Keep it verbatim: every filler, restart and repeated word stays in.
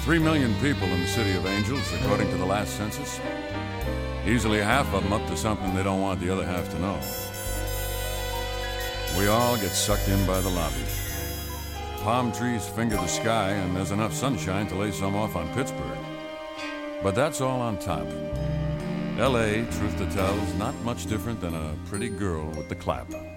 Three million people in the City of Angels, according to the last census. Easily half of them up to something they don't want the other half to know. We all get sucked in by the lobby. Palm trees finger the sky, and there's enough sunshine to lay some off on Pittsburgh. But that's all on top. L A, truth to tell, is not much different than a pretty girl with the clap.